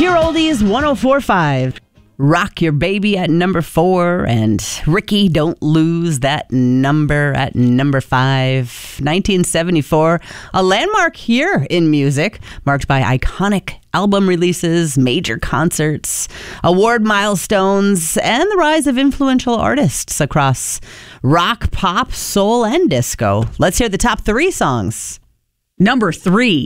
Pure Oldies 104.5. Rock Your Baby at number 4, and Ricky Don't Lose That Number at number 5. 1974, a landmark year in music, marked by iconic album releases, major concerts, award milestones, and the rise of influential artists across rock, pop, soul, and disco. Let's hear the top 3 songs. Number 3.